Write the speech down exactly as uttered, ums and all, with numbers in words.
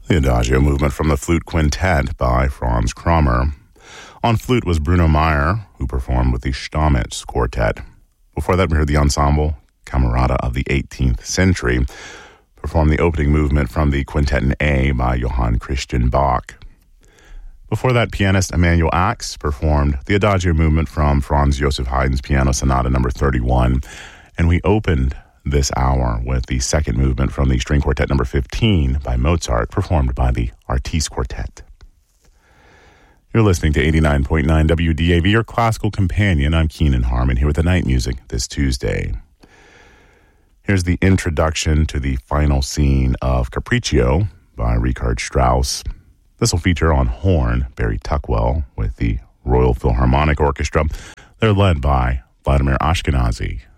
The Adagio movement from the Flute Quintet by Franz Kramer. On flute was Bruno Meyer, who performed with the Stamitz Quartet. Before that, we heard the ensemble, Camerata of the eighteenth Century, perform the opening movement from the Quintet in A by Johann Christian Bach. Before that, pianist Emanuel Ax performed the Adagio movement from Franz Joseph Haydn's Piano Sonata number thirty-one, and we opened this hour with the second movement from the String Quartet number fifteen by Mozart, performed by the Artis Quartet. You're listening to eighty-nine point nine W D A V, your classical companion. I'm Keenan Harmon, here with the night music this Tuesday. Here's the introduction to the final scene of Capriccio by Richard Strauss. This will feature on horn Barry Tuckwell with the Royal Philharmonic Orchestra. They're led by Vladimir Ashkenazy.